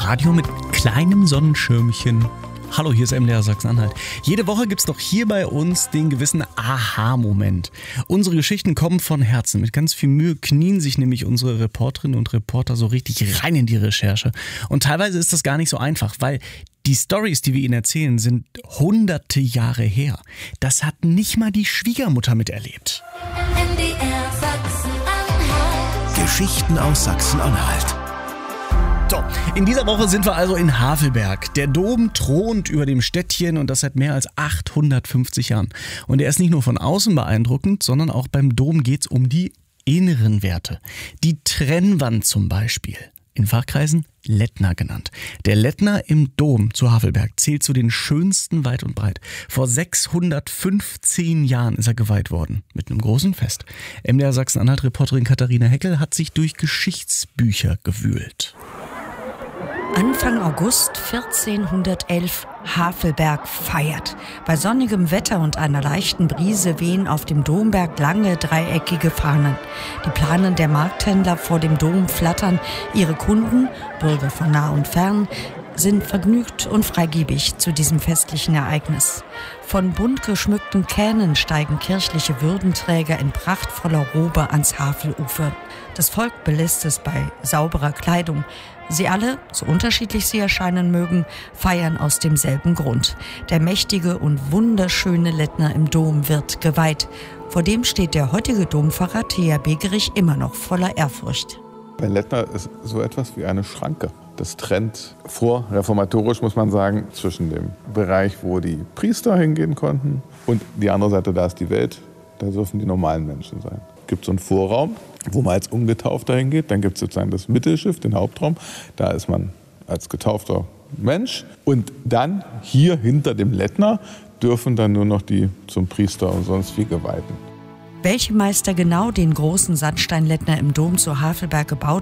Radio mit kleinem Sonnenschirmchen. Hallo, hier ist MDR Sachsen-Anhalt. Jede Woche gibt's doch hier bei uns den gewissen Aha-Moment. Unsere Geschichten kommen von Herzen. Mit ganz viel Mühe knien sich nämlich unsere Reporterinnen und Reporter so richtig rein in die Recherche. Und teilweise ist das gar nicht so einfach, weil die Storys, die wir Ihnen erzählen, sind hunderte Jahre her. Das hat nicht mal die Schwiegermutter miterlebt. MDR Sachsen-Anhalt. Geschichten aus Sachsen-Anhalt. So, in dieser Woche sind wir also in Havelberg. Der Dom thront über dem Städtchen und das seit mehr als 850 Jahren. Und er ist nicht nur von außen beeindruckend, sondern auch beim Dom geht's um die inneren Werte. Die Trennwand zum Beispiel. In Fachkreisen Lettner genannt. Der Lettner im Dom zu Havelberg zählt zu den schönsten weit und breit. Vor 615 Jahren ist er geweiht worden. Mit einem großen Fest. MDR Sachsen-Anhalt-Reporterin Katharina Heckel hat sich durch Geschichtsbücher gewühlt. Anfang August 1411 Havelberg feiert. Bei sonnigem Wetter und einer leichten Brise wehen auf dem Domberg lange dreieckige Fahnen. Die Planen der Markthändler vor dem Dom flattern. Ihre Kunden, Bürger von nah und fern, sind vergnügt und freigebig zu diesem festlichen Ereignis. Von bunt geschmückten Kähnen steigen kirchliche Würdenträger in prachtvoller Robe ans Havelufer. Das Volk belässt es bei sauberer Kleidung. Sie alle, so unterschiedlich sie erscheinen mögen, feiern aus demselben Grund. Der mächtige und wunderschöne Lettner im Dom wird geweiht. Vor dem steht der heutige Dompfarrer Thea Begerich immer noch voller Ehrfurcht. Ein Lettner ist so etwas wie eine Schranke. Das trennt vorreformatorisch, muss man sagen, zwischen dem Bereich, wo die Priester hingehen konnten, und die andere Seite, da ist die Welt, da dürfen die normalen Menschen sein. Es gibt so einen Vorraum, wo man als Ungetaufter hingeht. Dann gibt es sozusagen das Mittelschiff, den Hauptraum. Da ist man als getaufter Mensch. Und dann hier hinter dem Lettner dürfen dann nur noch die zum Priester und sonst wie Geweihten. Welche Meister genau den großen Sandsteinlettner im Dom zu Havelberg gebaut